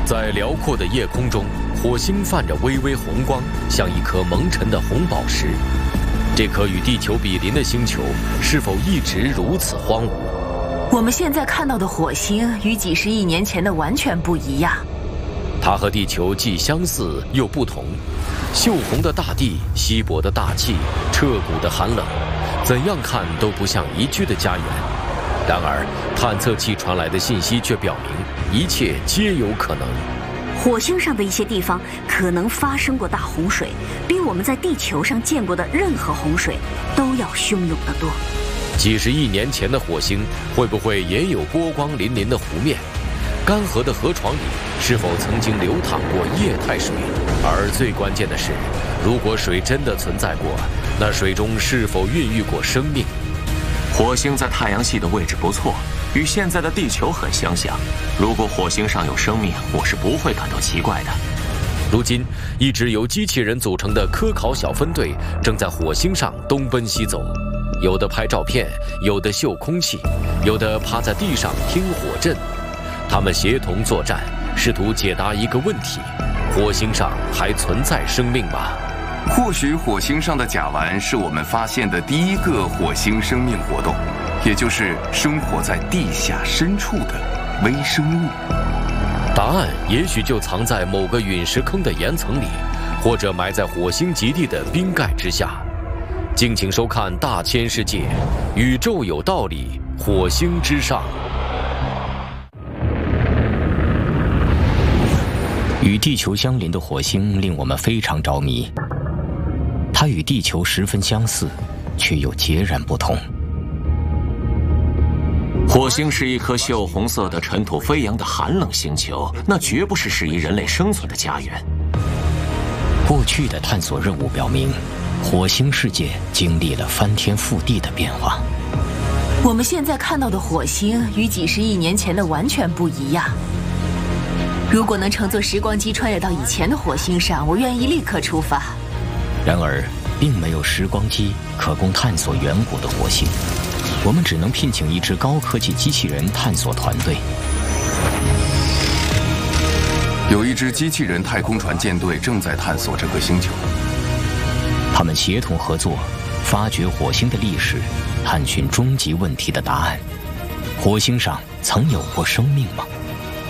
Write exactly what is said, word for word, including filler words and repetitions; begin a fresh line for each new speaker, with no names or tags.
在辽阔的夜空中，火星泛着微微红光，像一颗蒙尘的红宝石。这颗与地球比邻的星球，是否一直如此荒芜？
我们现在看到的火星与几十亿年前的完全不一样。
它和地球既相似又不同。锈红的大地，稀薄的大气，彻骨的寒冷，怎样看都不像宜居的家园。然而，探测器传来的信息却表明，一切皆有可能。
火星上的一些地方可能发生过大洪水，比我们在地球上见过的任何洪水都要汹涌得多。
几十亿年前的火星会不会也有波光粼粼的湖面？干涸的河床里是否曾经流淌过液态水？而最关键的是，如果水真的存在过，那水中是否孕育过生命？
火星在太阳系的位置不错，与现在的地球很相像。如果火星上有生命，我是不会感到奇怪的。
如今，一支由机器人组成的科考小分队正在火星上东奔西走，有的拍照片，有的嗅空气，有的趴在地上听火阵。他们协同作战，试图解答一个问题：火星上还存在生命吗？
或许火星上的甲烷是我们发现的第一个火星生命活动，也就是生活在地下深处的微生物。
答案也许就藏在某个陨石坑的岩层里，或者埋在火星极地的冰盖之下。敬请收看《大千世界》，宇宙有道理，火星之上。
与地球相邻的火星令我们非常着迷，它与地球十分相似，却又截然不同。
火星是一颗锈红色的尘土飞扬的寒冷星球，那绝不是适宜人类生存的家园。
过去的探索任务表明，火星世界经历了翻天覆地的变化。
我们现在看到的火星与几十亿年前的完全不一样。如果能乘坐时光机穿越到以前的火星上，我愿意立刻出发。
然而，并没有时光机可供探索远古的火星，我们只能聘请一支高科技机器人探索团队。
有一支机器人太空船舰队正在探索这个星球。
他们协同合作，发掘火星的历史，探寻终极问题的答案。火星上曾有过生命吗？